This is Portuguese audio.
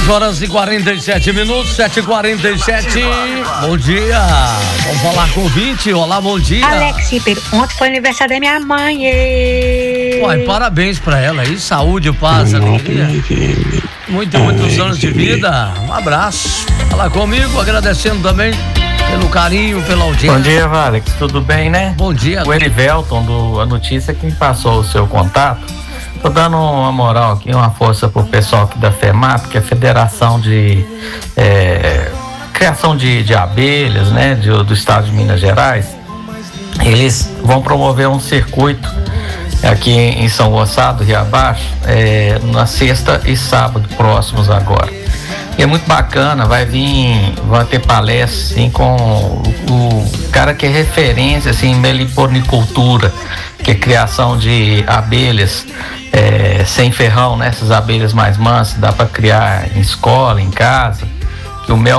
6h47, 7h47. Bom dia. Vamos falar com o ouvinte. Olá, bom dia. Alex, ontem foi aniversário da minha mãe. Uai, parabéns pra ela aí. Saúde, paz, alegria. Muitos anos de vida. Um abraço. Fala comigo, agradecendo também pelo carinho, pela audiência. Bom dia, Alex. Tudo bem, né? Bom dia. O Erivelton, A Notícia, que me passou o seu contato. Tô dando uma moral aqui, uma força pro pessoal aqui da FEMAP, que é a Federação de Criação de Abelhas, né, do estado de Minas Gerais. Eles vão promover um circuito aqui em São Gonçalo, Rio Abaixo, na sexta e sábado próximos agora. E é muito bacana, vai ter palestra assim, com o cara que é referência assim, em meliponicultura, que é criação de abelhas sem ferrão, né? Essas abelhas mais mansas, dá para criar em escola, em casa, que o mel